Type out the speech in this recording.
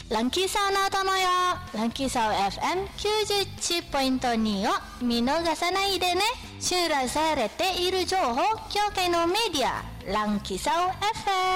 ランキーサウのお供よ。ランキーサウ FM91.2 を見逃さないでね。シューラされている情報協会のメディアランキーサウ FM